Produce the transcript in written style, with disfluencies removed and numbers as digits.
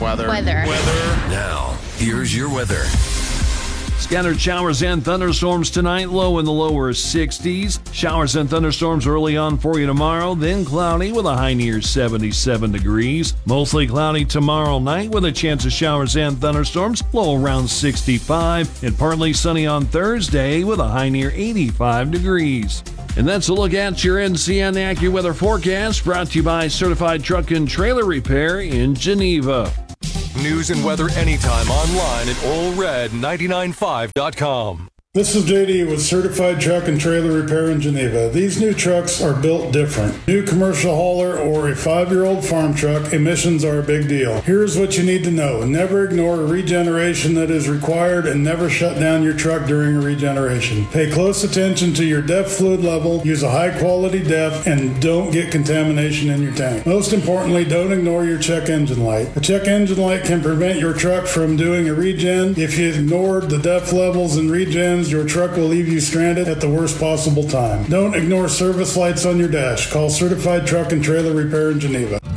Weather. Now, here's your weather. Scattered showers and thunderstorms tonight, low in the lower 60s. Showers and thunderstorms early on for you tomorrow, then cloudy with a high near 77 degrees. Mostly cloudy tomorrow night with a chance of showers and thunderstorms, low around 65. And partly sunny on Thursday with a high near 85 degrees. And that's a look at your NCN AccuWeather forecast, brought to you by Certified Truck and Trailer Repair in Geneva. News and weather anytime online at allred995.com. This is JD with Certified Truck and Trailer Repair in Geneva. These new trucks are built different. New commercial hauler or a 5-year-old farm truck, emissions are a big deal. Here's what you need to know. Never ignore a regeneration that is required and never shut down your truck during a regeneration. Pay close attention to your DEF fluid level, use a high-quality DEF, and don't get contamination in your tank. Most importantly, don't ignore your check engine light. A check engine light can prevent your truck from doing a regen. If you ignored the DEF levels and regens, your truck will leave you stranded at the worst possible time. Don't ignore service lights on your dash. Call Certified Truck and Trailer Repair in Geneva.